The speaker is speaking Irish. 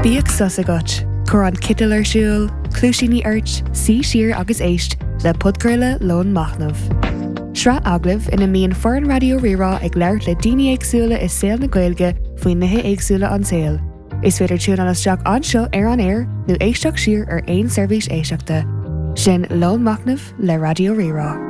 Bíag sus agat, chur an citil ar siúl, clúisíní airt, sí siar agus éist le podcréile lón machnamh. Sra aglah ina míon foran radio rirá ag leirt le daoine éagsúla is saoil na Gaeilge faoin nithe éagsúla an saoil. Is féidir tún an isteach anseo ar an air nó éisteach siar ar aon seirbhís éisteachta. Sin lón machnamh le radio rirá.